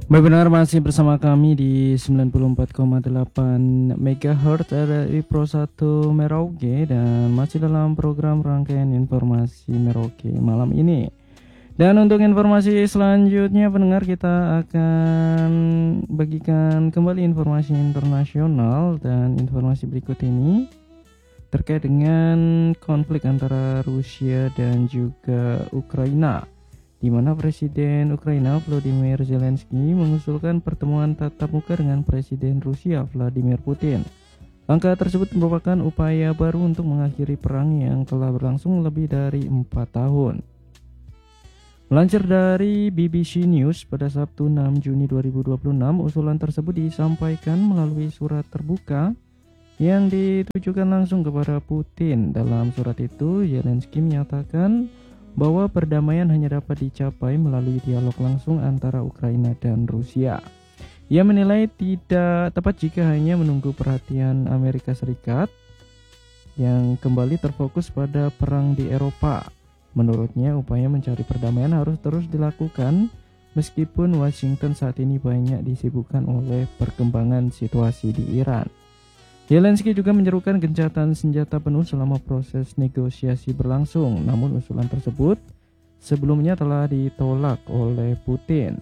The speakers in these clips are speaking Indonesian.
Baik, benar, masih bersama kami di 94,8 MHz RRI Pro 1 Merauke, dan masih dalam program rangkaian informasi Merauke malam ini. Dan untuk informasi selanjutnya pendengar, kita akan bagikan kembali informasi internasional, dan informasi berikut ini terkait dengan konflik antara Rusia dan juga Ukraina, di mana Presiden Ukraina Volodymyr Zelensky mengusulkan pertemuan tatap muka dengan Presiden Rusia Vladimir Putin. Langkah tersebut merupakan upaya baru untuk mengakhiri perang yang telah berlangsung lebih dari 4 tahun. Melansir dari BBC News pada Sabtu 6 Juni 2026, usulan tersebut disampaikan melalui surat terbuka yang ditujukan langsung kepada Putin. Dalam surat itu, Zelensky menyatakan bahwa perdamaian hanya dapat dicapai melalui dialog langsung antara Ukraina dan Rusia. Ia menilai tidak tepat jika hanya menunggu perhatian Amerika Serikat yang kembali terfokus pada perang di Eropa. Menurutnya, upaya mencari perdamaian harus terus dilakukan meskipun Washington saat ini banyak disibukkan oleh perkembangan situasi di Iran. Zelensky juga menyerukan gencatan senjata penuh selama proses negosiasi berlangsung, namun usulan tersebut sebelumnya telah ditolak oleh Putin.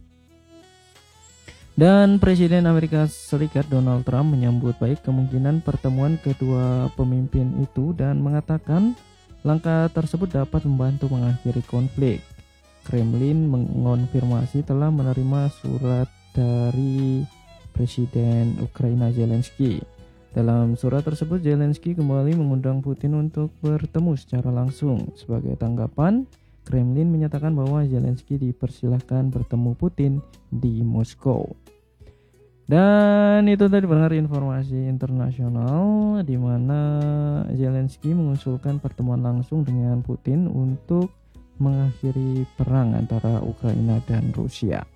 Dan Presiden Amerika Serikat Donald Trump menyambut baik kemungkinan pertemuan kedua pemimpin itu dan mengatakan langkah tersebut dapat membantu mengakhiri konflik. Kremlin mengonfirmasi telah menerima surat dari Presiden Ukraina Zelensky. Dalam surat tersebut, Zelensky kembali mengundang Putin untuk bertemu secara langsung. Sebagai tanggapan, Kremlin menyatakan bahwa Zelensky dipersilahkan bertemu Putin di Moskow. Dan itu tadi benar informasi internasional, di mana Zelensky mengusulkan pertemuan langsung dengan Putin untuk mengakhiri perang antara Ukraina dan Rusia.